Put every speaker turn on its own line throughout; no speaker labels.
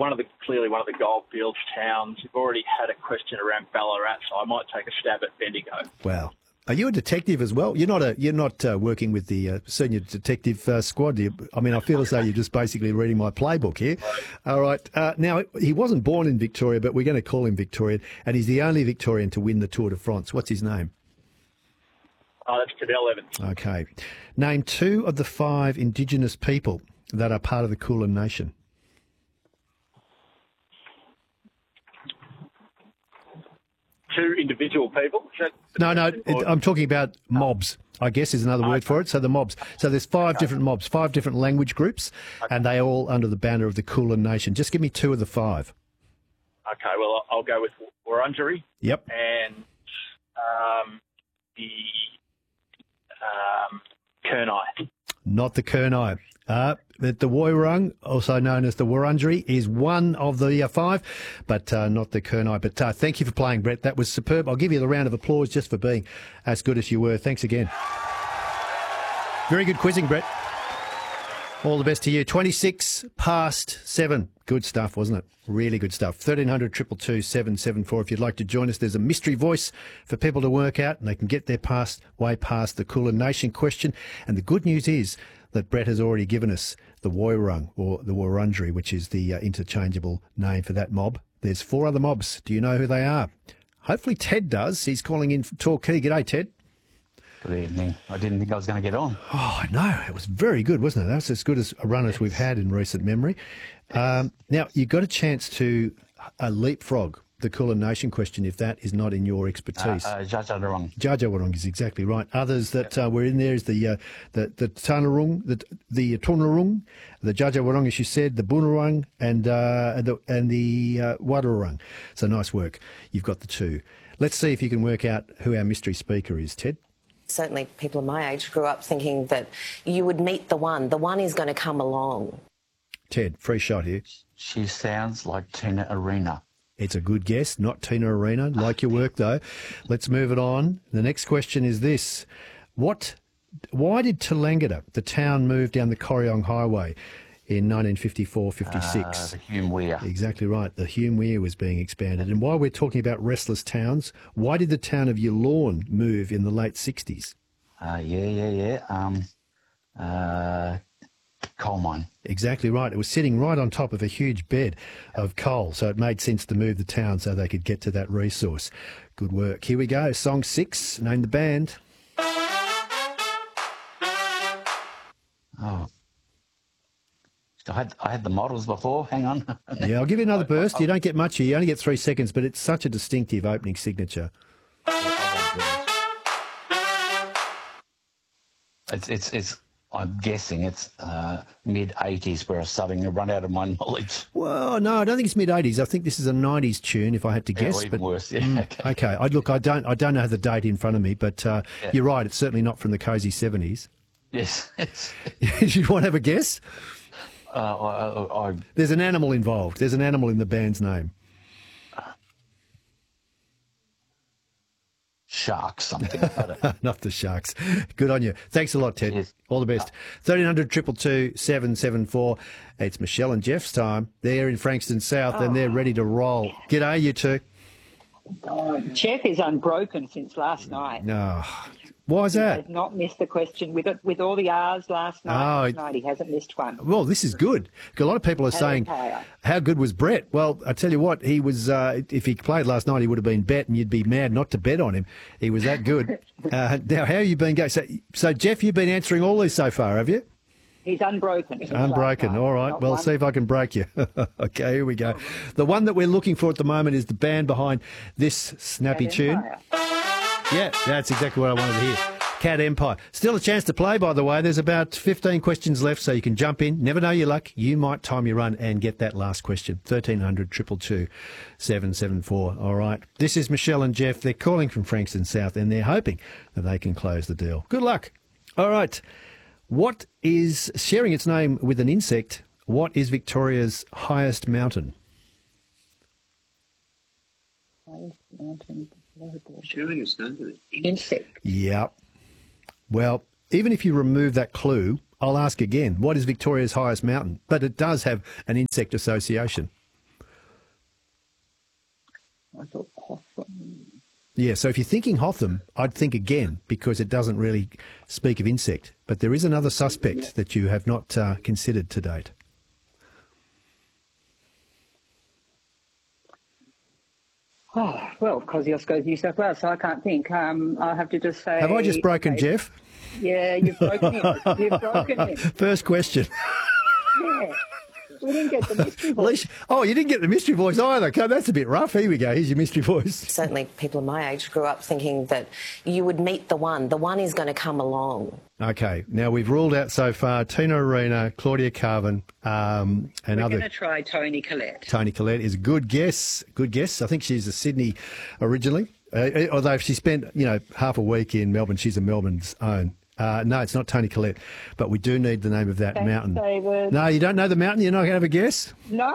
clearly one of the goldfields towns. You've already had a question around Ballarat, so I might take a stab at Bendigo.
Wow. Are you a detective as well? You're not working with the senior detective squad. I feel as though you're just basically reading my playbook here. All right. Now, he wasn't born in Victoria, but we're going to call him Victorian, and he's the only Victorian to win the Tour de France. What's his name?
That's Cadell Evans.
Okay. Name 2 of the 5 Indigenous people that are part of the Kulin Nation.
Two individual people?
No, I'm talking about mobs, I guess is another word for it. So the mobs. So there's 5 different mobs, 5 different language groups, and they all under the banner of the Kulin Nation. Just give me 2 of the 5.
Okay, well, I'll go with Wurundjeri.
Yep.
And the Kurnai.
Not the Kurnai. The Woiwurrung, also known as the Wurundjeri, is one of the 5, but not the Kurnai. But thank you for playing, Brett. That was superb. I'll give you the round of applause just for being as good as you were. Thanks again. Very good quizzing, Brett. All the best to you. 26 past 7. Good stuff, wasn't it? Really good stuff. 1300 222 774. If you'd like to join us, there's a mystery voice for people to work out, and they can get their way past the Kulin Nation question. And the good news is that Brett has already given us the Woiwurrung, or the Wurundjeri, which is the interchangeable name for that mob. There's 4 other mobs. Do you know who they are? Hopefully Ted does. He's calling in from Torquay. G'day, Ted.
Good evening. I didn't think I was going to get on.
Oh, I know. It was very good, wasn't it? That's as good as a run as we've had in recent memory. Now, you got a chance to leapfrog the Kulin Nation question if that is not in your expertise.
Dja Dja Wurrung.
Dja Dja Wurrung is exactly right. Others that were in there is the Tanarung, the Tornarung, the Dja Dja Wurrung, as you said, the Bunurong, and the Wadawurrung. So nice work. You've got the 2. Let's see if you can work out who our mystery speaker is, Ted.
Certainly people of my age grew up thinking that you would meet the one. The one is going to come along.
Ted, free shot here.
She sounds like Tina Arena.
It's a good guess, not Tina Arena. Like your work, though. Let's move it on. The next question is this. Why did Tallangatta, the town, move down the Corryong Highway in 1954-56?
The Hume Weir.
Exactly right. The Hume Weir was being expanded. And while we're talking about restless towns, why did the town of Yallourn move in the late 60s?
Coal mine.
Exactly right. It was sitting right on top of a huge bed of coal, so it made sense to move the town so they could get to that resource. Good work. Here we go. Song 6. Name the band.
Oh. I had the models before. Hang on.
Yeah, I'll give you another burst. You don't get much here. You only get 3 seconds, but it's such a distinctive opening signature.
It's I'm guessing it's mid-80s, where I'm starting to run out of my knowledge.
Well, no, I don't think it's mid-80s. I think this is a 90s tune, if I had to guess.
Or even worse, yeah.
Okay. I don't know the date in front of me, but you're right. It's certainly not from the cosy 70s.
Yes.
You want to have a guess?
I
There's an animal involved. There's an animal in the band's name.
Sharks, something.
Not the Sharks. Good on you. Thanks a lot, Ted.
Yes.
All the best. 1300 222 774. It's Michelle and Jeff's time. They're in Frankston South and they're ready to roll. G'day, you two.
Jeff is unbroken since last night.
No. Why is
He
that?
has not missed the question with all the R's last night. He hasn't missed one.
Well, this is good. A lot of people are saying, how good was Brett? Well, I tell you what, he was. If he played last night, he would have been bet, and you'd be mad not to bet on him. He was that good. Now, how have you been going? So, Jeff, you've been answering all these so far, have you?
He's unbroken.
Unbroken. All right. Well, see if I can break you. Okay, here we go. The one that we're looking for at the moment is the band behind this snappy tune. Yeah, that's exactly what I wanted to hear. Cat Empire. Still a chance to play, by the way. There's about 15 questions left, so you can jump in. Never know your luck. You might time your run and get that last question. 1300 222 774. All right. This is Michelle and Jeff. They're calling from Frankston South, and they're hoping that they can close the deal. Good luck. All right. What is, sharing its name with an insect, what is Victoria's highest mountain?
Highest mountain.
Sharing its name with an
insect.
Yeah. Well, even if you remove that clue, I'll ask again, what is Victoria's highest mountain? But it does have an insect association.
I thought Hotham.
Yeah, so if you're thinking Hotham, I'd think again because it doesn't really speak of insect. But there is another suspect that you have not considered to date.
Oh, well, Kosciuszko's New South Wales, so I can't think. I'll have to just say...
Have I just broken Jeff?
Yeah, you've broken him. You've broken him.
First question.
Yeah. We didn't get the mystery voice.
You didn't get the mystery voice either. Okay, that's a bit rough. Here we go. Here's your mystery voice.
Certainly people of my age grew up thinking that you would meet the one. The one is going to come along.
Okay, now we've ruled out so far Tina Arena, Claudia Carvin, and
We're
other...
going to try Toni Collette.
Toni Collette is a good guess. Good guess. I think she's a Sydney originally. Although if she spent, half a week in Melbourne, she's a Melbourne's own. No, it's not Toni Collette, but we do need the name of that mountain.
David.
No, you don't know the mountain? You're not going to have a guess?
No.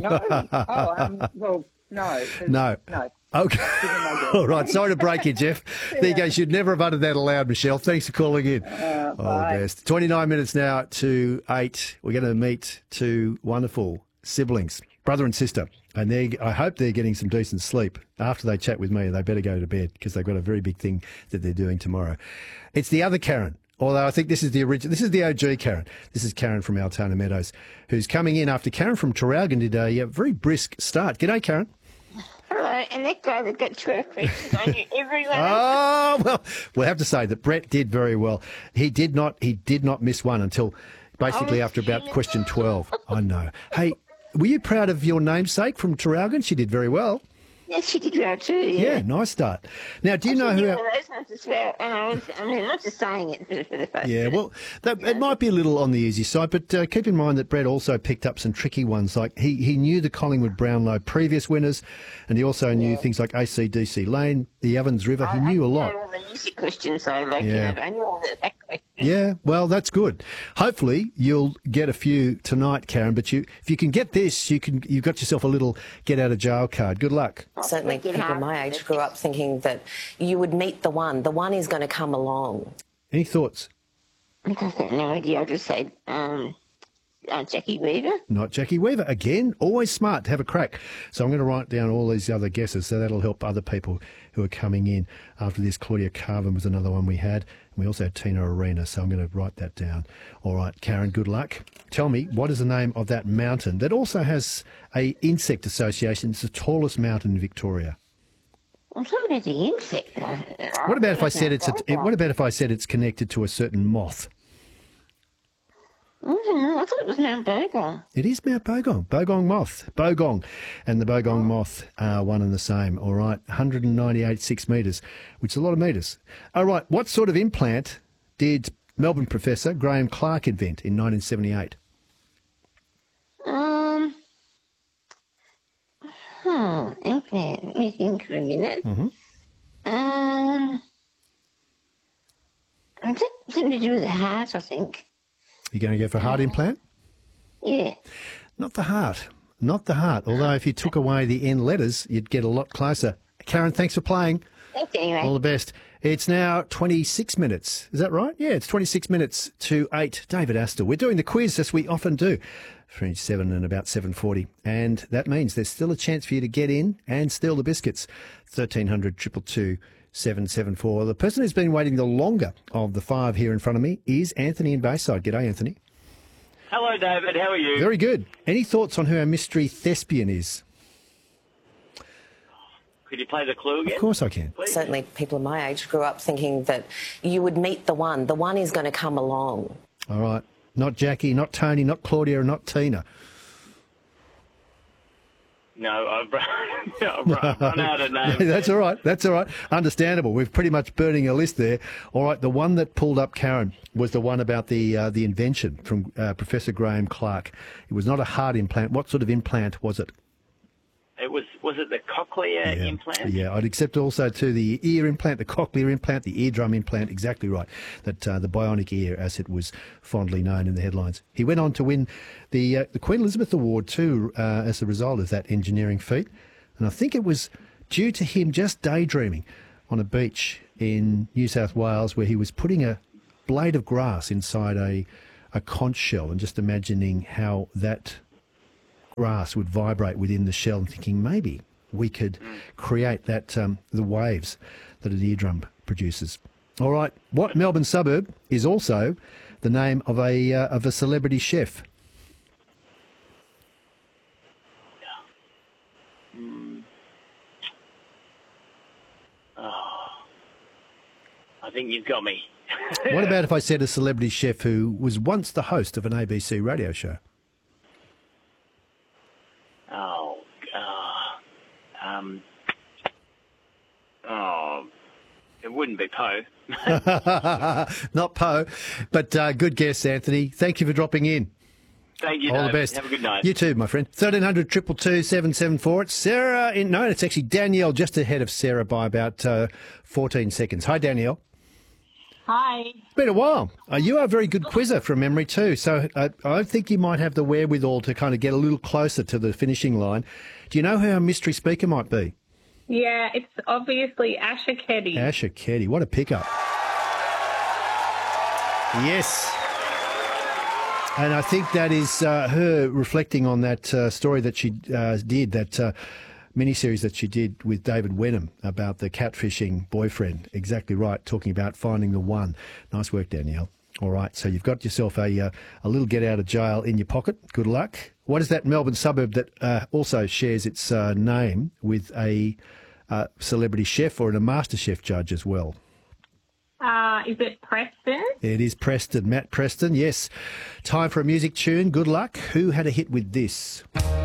No.
No.
No.
Okay. All right. Sorry to break you, Jeff. There you go. You should never have uttered that aloud, Michelle. Thanks for calling in.
Bye.
The best. 29 minutes now to 8. We're going to meet two wonderful siblings, brother and sister. And I hope they're getting some decent sleep. After they chat with me, they better go to bed because they've got a very big thing that they're doing tomorrow. It's the other Karen, although I think this is the original. This is the OG Karen. This is Karen from Altona Meadows, who's coming in after Karen from Traralgon did a very brisk start. G'day, Karen.
Hello, and that guy that got 12 questions on you, everyone.
Oh, well, we'll have to say that Brett did very well. He did not miss one until basically after about question 12. I know. Hey, were you proud of your namesake from Traralgon? She did very well.
Yes, she did well too, yeah.
Yeah, nice start. Now, do you know who...
Those ones as well, and I'm not just saying it for the first.
Yeah, well, it might be a little on the easy side, but keep in mind that Brett also picked up some tricky ones. Like he knew the Collingwood Brownlow previous winners, and he also knew things like AC/DC Lane, the Evans River. He knew a lot.
I know all the easy questions, so I knew all that question.
Yeah, well, that's good. Hopefully, you'll get a few tonight, Karen. But if you can get this, you've got yourself a little get out of jail card. Good luck.
Certainly people my age grew up thinking that you would meet the one. The one is going to come along.
Any thoughts?
I've got no idea. I just said Jackie Weaver.
Not Jackie Weaver. Again, always smart to have a crack. So I'm going to write down all these other guesses, so that'll help other people who are coming in. After this, Claudia Carvin was another one we had. And we also had Tina Arena, so I'm going to write that down. All right, Karen, good luck. Tell me, what is the name of that mountain that also has a insect association? It's the tallest mountain in Victoria.
I'm talking about the insect.
What about if I said it's connected to a certain moth?
I thought it was Mount Bogong.
It is Mount Bogong. Bogong moth. Bogong. And the Bogong moth are one and the same. All right. 198.6 metres, which is a lot of metres. All right. What sort of implant did Melbourne professor Graham Clark invent in 1978?
Implant. Let me think for a minute.
Mm-hmm.
Something to do with the heart, I think.
You're going to go for a heart implant?
Yeah.
Not the heart. Not the heart. Although if you took away the end letters, you'd get a lot closer. Karen, thanks for playing.
Thanks anyway.
All the best. It's now 26 minutes. Is that right? Yeah, it's 26 minutes to 8. David Astor. We're doing the quiz, as we often do, between 7 and about 7:40. And that means there's still a chance for you to get in and steal the biscuits. 1300 222 774. The person who's been waiting the longer of the 5 here in front of me is Anthony in Bayside. G'day, Anthony.
Hello, David. How are you?
Very good. Any thoughts on who our mystery thespian is?
Could you play the clue again?
Of course I can.
Please?
Certainly people of my age grew up thinking that you would meet the one. The one is going to come along.
All right. Not Jackie, not Tony, not Claudia, not Tina.
No, I've run out of names.
That's all right. That's all right. Understandable. We're pretty much burning a list there. All right. The one that pulled up Karen was the one about the invention from Professor Graham Clark. It was not a heart implant. What sort of implant was it?
It was it the cochlear implant?
Yeah, I'd accept also to the ear implant, the cochlear implant, the eardrum implant. Exactly right. That the bionic ear, as it was fondly known in the headlines. He went on to win the Queen Elizabeth Award too as a result of that engineering feat. And I think it was due to him just daydreaming on a beach in New South Wales where he was putting a blade of grass inside a conch shell and just imagining how that grass would vibrate within the shell and thinking maybe we could create that the waves that an eardrum produces. All right, what Melbourne suburb is also the name of a celebrity chef?
I think you've got me.
What about if I said a celebrity chef who was once the host of an ABC radio show?
It wouldn't be Poe.
Not Poe, but good guess, Anthony. Thank you for dropping in.
Thank you,
All
Dave.
the best.
Have a good night.
You too, my friend. 1300 222 774. It's Sarah. It's actually Danielle just ahead of Sarah by about 14 seconds. Hi, Danielle.
Hi.
It's been a while. You are a very good quizzer from memory too, so I think you might have the wherewithal to kind of get a little closer to the finishing line. Do you know who our mystery speaker might be?
Yeah, it's obviously Asher Keddy.
Asher Keddy. What a pickup. Yes. And I think that is her reflecting on that story that she did, that miniseries that she did with David Wenham about the catfishing boyfriend. Exactly right, talking about finding the one. Nice work, Danielle. All right, so you've got yourself a little get out of jail in your pocket. Good luck. What is that Melbourne suburb that also shares its name with a celebrity chef or a MasterChef judge as well?
Is it Preston?
It is Preston. Matt Preston, yes. Time for a music tune. Good luck. Who had a hit with this?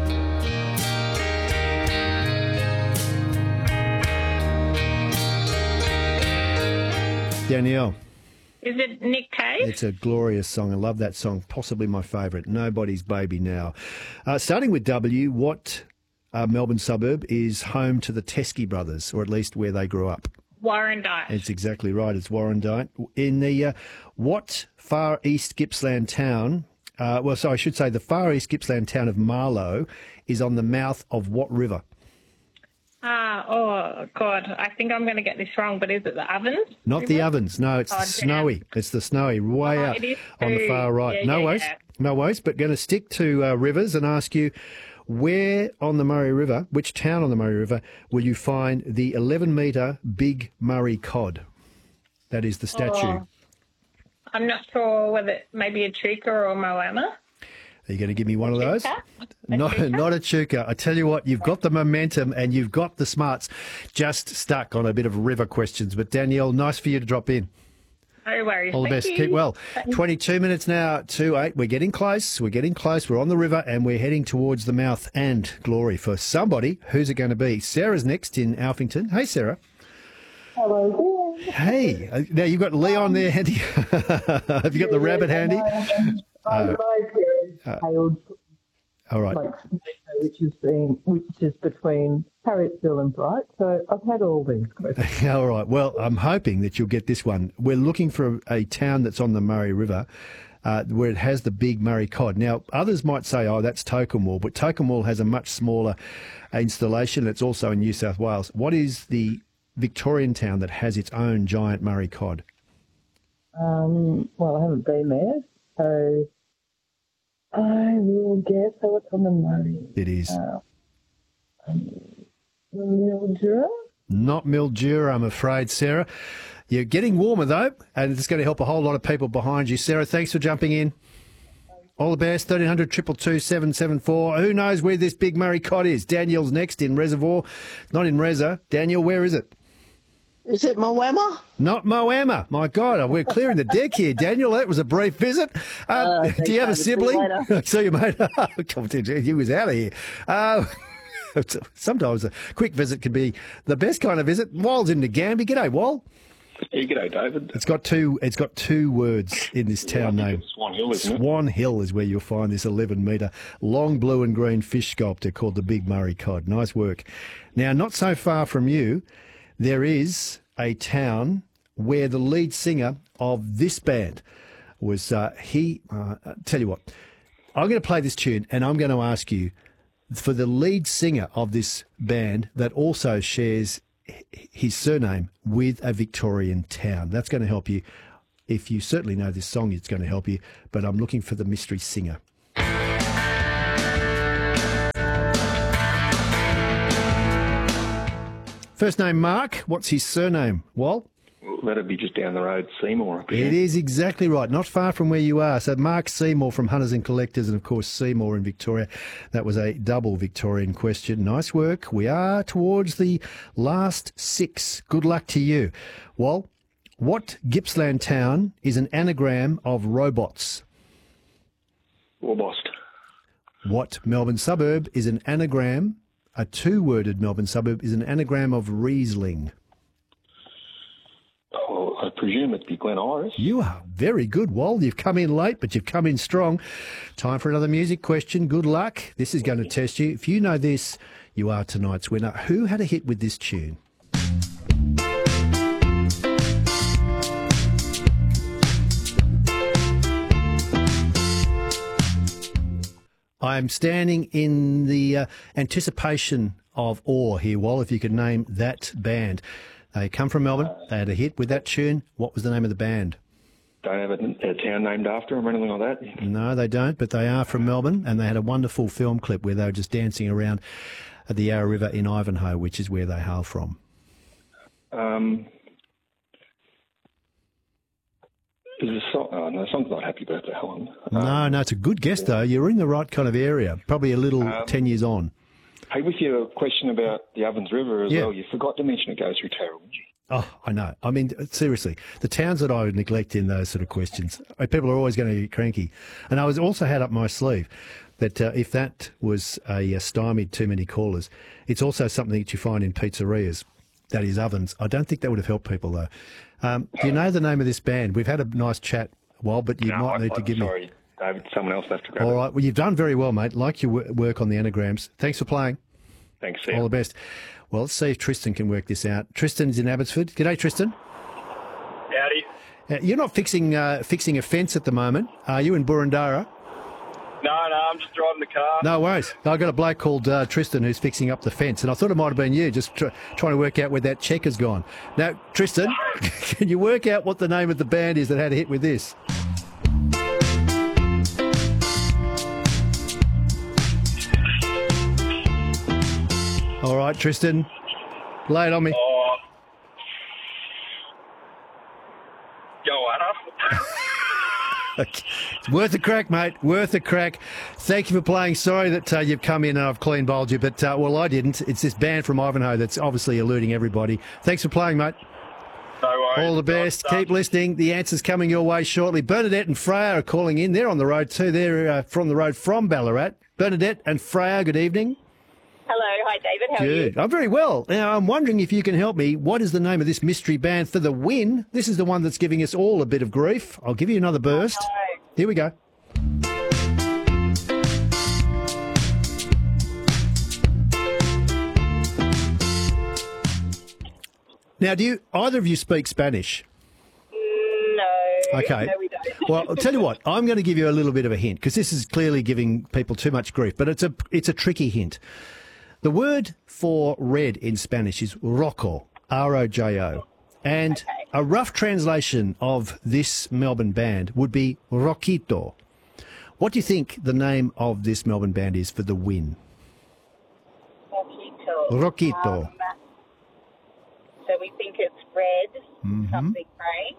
Danielle.
Is it Nick Cave?
It's a glorious song. I love that song. Possibly my favourite. Nobody's Baby Now. Starting with W, what Melbourne suburb is home to the Teskey brothers, or at least where they grew up?
Warrandyte.
It's exactly right. It's Warrandyte. In the what far east Gippsland town, I should say the far east Gippsland town of Marlow is on the mouth of what river?
Oh, God. I think I'm going to get this wrong, but is it the Ovens?
Not the Ovens. No, it's the Snowy. It's the Snowy, way out on the far right. No worries, but going to stick to rivers and ask you, where on the Murray River, which town on the Murray River, will you find the 11-metre Big Murray cod? That is the statue.
I'm not sure whether maybe a Chuka or a Moama.
Are you going to give me one of those? Not a Chuka. I tell you what, you've got the momentum and you've got the smarts. Just stuck on a bit of river questions. But Danielle, nice for you to drop in.
No worries.
All the best.
You.
Keep well. 22 minutes now to 8. We're getting close. We're on the river and we're heading towards the mouth and glory for somebody. Who's it going to be? Sarah's next in Alphington. Hey, Sarah.
Hello there.
Hey. Now, you've got Leon there handy. Have you got the rabbit handy?
My parents hailed
all right.
which is between Harrietsville and Bright. So I've had all these questions.
All right. Well, I'm hoping that you'll get this one. We're looking for a town that's on the Murray River where it has the big Murray cod. Now, others might say, oh, that's Tocumwal, but Tocumwal has a much smaller installation. It's also in New South Wales. What is the Victorian town that has its own giant Murray cod?
Well, I haven't been there, so I will guess it's on the Murray.
It is.
Mildura?
Not Mildura, I'm afraid, Sarah. You're getting warmer, though, and it's going to help a whole lot of people behind you. Sarah, thanks for jumping in. All the best. 1300 222 774. Who knows where this big Murray cod is? Danielle's next in Reservoir. Not in Reza. Danielle, where is it?
Is it Moama?
Not Moama. My God, we're clearing the deck here, Daniel. That was a brief visit. Do you have a sibling? See you, mate. He was out of here. Sometimes a quick visit can be the best kind of visit. Wal's in Nagambie. G'day, Wal.
Yeah, g'day, David.
It's got two words in this town name.
Swan Hill, isn't it?
Swan Hill is where you'll find this 11-metre long blue and green fish sculpture called the Big Murray cod. Nice work. Now, not so far from you, there is a town where the lead singer of this band was, tell you what, I'm going to play this tune and I'm going to ask you for the lead singer of this band that also shares his surname with a Victorian town. That's going to help you. If you certainly know this song, it's going to help you, but I'm looking for the mystery singer. First name Mark. What's his surname? Wal?
That'd be just down the road, Seymour.
It is exactly right. Not far from where you are. So Mark Seymour from Hunters and Collectors, and of course Seymour in Victoria. That was a double Victorian question. Nice work. We are towards the last 6. Good luck to you. Wal, what Gippsland town is an anagram of robots?
Warbost.
What Melbourne suburb is an anagram, a 2-worded Melbourne suburb is an anagram of Riesling?
Oh, I presume it'd be Glen Iris.
You are very good, Wal. You've come in late, but you've come in strong. Time for another music question. Good luck. This is going to test you. If you know this, you are tonight's winner. Who had a hit with this tune? I am standing in the anticipation of awe here, Wal, if you could name that band. They come from Melbourne. They had a hit with that tune. What was the name of the band?
Don't have a town named after them or anything like that?
No, they don't, but they are from Melbourne, and they had a wonderful film clip where they were just dancing around at the Yarra River in Ivanhoe, which is where they hail from.
Is the song? Oh, no, the song's not Happy Birthday, Helen.
No, it's a good guess, though. You're in the right kind of area, probably a little 10 years on.
Hey, with your question about the Ovens River as well, you forgot to mention it goes through Tarrawongi.
Oh, I know. I mean, seriously, the towns that I would neglect in those sort of questions, people are always going to get cranky. And I was also had up my sleeve that if that was a stymied too many callers, it's also something that you find in pizzerias, that is ovens. I don't think that would have helped people, though. Do you know the name of this band? We've had a nice chat, Wal, but you might need to give me...
Sorry, David, someone else left to grab
All right, well, you've done very well, mate. Like your work on the anagrams. Thanks for playing.
Thanks,
All the best. Well, let's see if Tristan can work this out. Tristan's in Abbotsford. G'day, Tristan.
Howdy.
You're not fixing a fence at the moment, are you, in Burundara?
No, I'm just driving the car.
No worries. I've got a bloke called Tristan who's fixing up the fence, and I thought it might have been you, just trying to work out where that check has gone. Now, Tristan, can you work out what the name of the band is that had a hit with this? All right, Tristan, lay it on me.
Joanna.
It's worth a crack, mate. Worth a crack. Thank you for playing. Sorry that you've come in and I've clean bowled you, but, well, I didn't. It's this band from Ivanhoe that's obviously eluding everybody. Thanks for playing, mate.
No worries.
All the best. Keep listening. The answer's coming your way shortly. Bernadette and Freya are calling in. They're on the road too. They're from the road from Ballarat. Bernadette and Freya, good evening.
Hello. Hi, David. How are you?
Good. I'm very well. Now, I'm wondering if you can help me. What is the name of this mystery band for the win? This is the one that's giving us all a bit of grief. I'll give you another burst.
Oh, no.
Here we go. Now, do either of you speak Spanish?
No.
Okay.
No, we don't.
Well, I'll tell you what. I'm going to give you a little bit of a hint because this is clearly giving people too much grief, but it's a tricky hint. The word for red in Spanish is rojo, R-O-J-O, and a rough translation of this Melbourne band would be Roquito. What do you think the name of this Melbourne band is for the win? Roquito.
So we think it's red,
Mm-hmm.
something grey.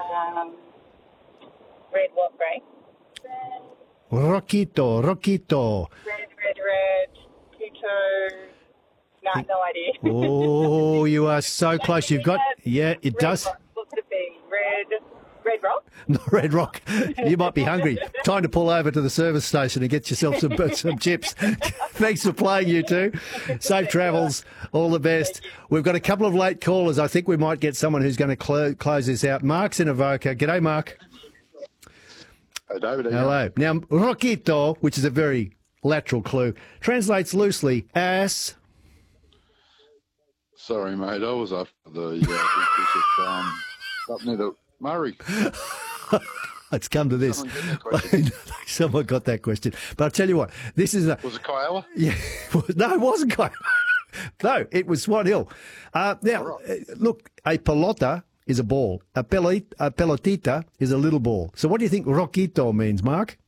Red what grey?
Roquito.
Red. Quito. No idea.
Oh, you are so close. You've got, yeah, it does.
What could it be? Red Rock?
Not Red Rock. You might be hungry. Time to pull over to the service station and get yourself some chips. Thanks for playing, you two. Safe travels. All the best. We've got a couple of late callers. I think we might get someone who's going to close this out. Mark's in Avoca. G'day, Mark.
Hey, David.
Hello. Now, Roquito, which is a very lateral clue, translates loosely as...
Sorry, mate. I was after the Big Bishop up near the Murray.
Let's come to this. Someone got that question. But I'll tell you what, this is...
Was it Kiowa?
Yeah. No, it wasn't Kiowa. No, it was Swan Hill. Now, look, a pelota is a ball. A pelotita is a little ball. So what do you think Roquito means, Mark?